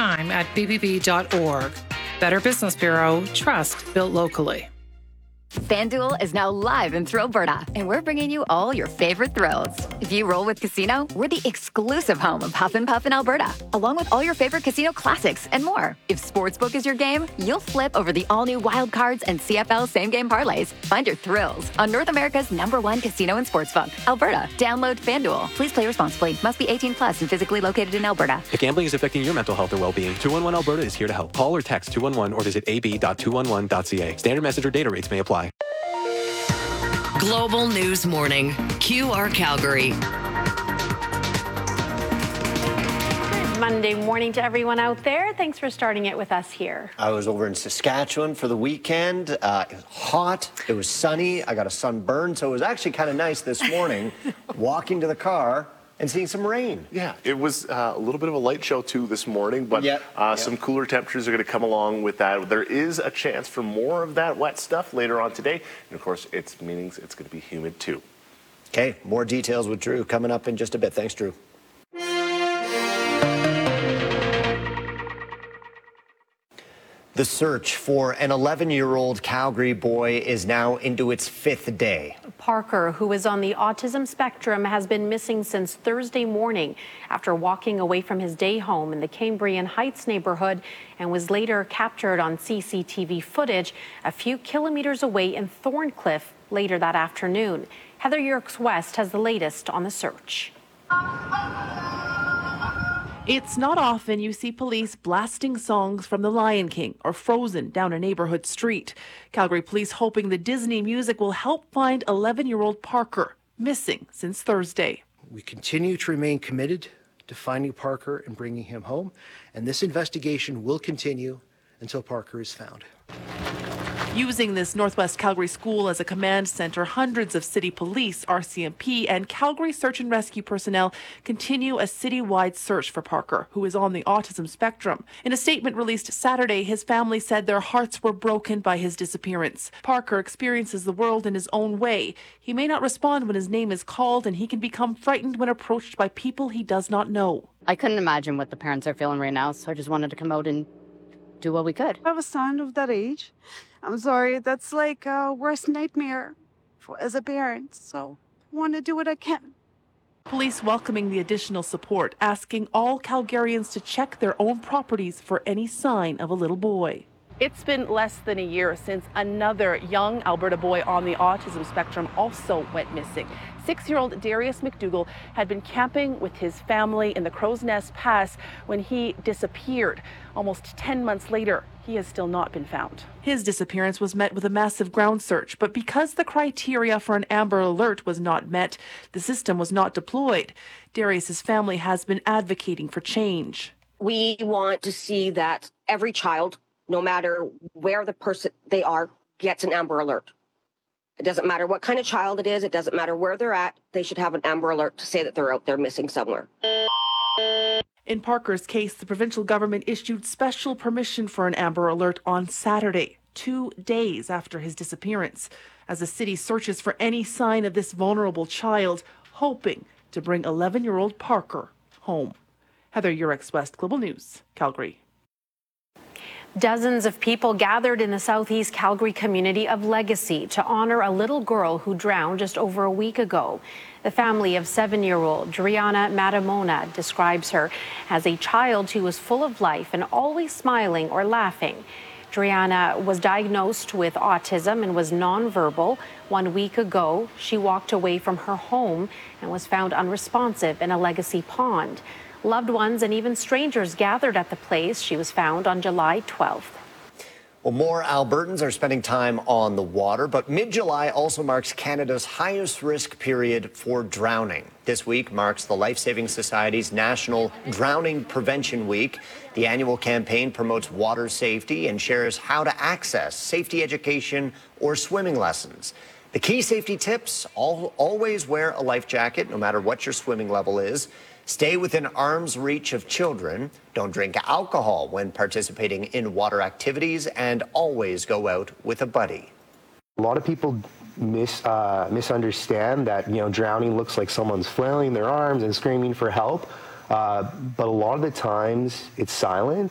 anytime at bbb.org. Better Business Bureau, trust built locally. FanDuel is now live in Thrillberta, and we're bringing you all your favorite thrills. If you roll with Casino, we're the exclusive home of Huff and Puff in Alberta, along with all your favorite casino classics and more. If Sportsbook is your game, you'll flip over the all-new Wild Cards and CFL same-game parlays. Find your thrills on North America's #1 casino and sportsbook, Alberta. Download FanDuel. Please play responsibly. Must be 18 plus and physically located in Alberta. If gambling is affecting your mental health or well-being, 211 Alberta is here to help. Call or text 211 or visit ab.211.ca. Standard message or data rates may apply. Global News Morning, QR Calgary. Good Monday morning to everyone out there. Thanks for starting it with us here. I was over in Saskatchewan for the weekend. It was hot. It was sunny. I got a sunburn, so it was actually kind of nice this morning walking to the car and seeing some rain. Yeah, it was a little bit of a light show too this morning, but some cooler temperatures are going to come along with that. There is a chance for more of that wet stuff later on today, and of course, it's going to be humid too. Okay, more details with Drew coming up in just a bit. Thanks, Drew. The search for an 11-year-old Calgary boy is now into its 5th day. Parker, who is on the autism spectrum, has been missing since Thursday morning after walking away from his day home in the Cambrian Heights neighborhood and was later captured on CCTV footage a few kilometers away in Thorncliffe later that afternoon. Heather Yerkes West has the latest on the search. It's not often you see police blasting songs from The Lion King or Frozen down a neighborhood street. Calgary police hoping the Disney music will help find 11-year-old Parker, missing since Thursday. We continue to remain committed to finding Parker and bringing him home, and this investigation will continue until Parker is found. Using this Northwest Calgary school as a command center, hundreds of city police, RCMP, and Calgary search and rescue personnel continue a citywide search for Parker, who is on the autism spectrum. In a statement released Saturday, his family said their hearts were broken by his disappearance. Parker experiences the world in his own way. He may not respond when his name is called, and he can become frightened when approached by people he does not know. I couldn't imagine what the parents are feeling right now, so I just wanted to come out and do what we could. I have a son of that age. I'm sorry, that's like a worst nightmare as a parent, so I want to do what I can. Police welcoming the additional support, asking all Calgarians to check their own properties for any sign of a little boy. It's been less than a year since another young Alberta boy on the autism spectrum also went missing. 6-year-old Darius McDougall had been camping with his family in the Crow's Nest Pass when he disappeared. Almost 10 months later, he has still not been found. His disappearance was met with a massive ground search, but because the criteria for an Amber Alert was not met, the system was not deployed. Darius's family has been advocating for change. We want to see that every child, no matter where the person they are, gets an Amber Alert. It doesn't matter what kind of child it is. It doesn't matter where they're at. They should have an Amber Alert to say that they're out there missing somewhere. In Parker's case, the provincial government issued special permission for an Amber Alert on Saturday, 2 days after his disappearance, as the city searches for any sign of this vulnerable child, hoping to bring 11-year-old Parker home. Heather Yerkes West, Global News, Calgary. Dozens of people gathered in the southeast Calgary community of Legacy to honor a little girl who drowned just over a week ago. The family of 7-year-old Driana Matamona describes her as a child who was full of life and always smiling or laughing. Driana was diagnosed with autism and was nonverbal. 1 week ago, she walked away from her home and was found unresponsive in a Legacy pond. Loved ones and even strangers gathered at the place she was found on July 12th. Well, more Albertans are spending time on the water, but mid-July also marks Canada's highest risk period for drowning. This week marks the Life Saving Society's National Drowning Prevention Week. The annual campaign promotes water safety and shares how to access safety education or swimming lessons. The key safety tips: always wear a life jacket, no matter what your swimming level is. Stay within arm's reach of children. Don't drink alcohol when participating in water activities, and always go out with a buddy. A lot of people misunderstand that, drowning looks like someone's flailing their arms and screaming for help. But a lot of the times it's silent.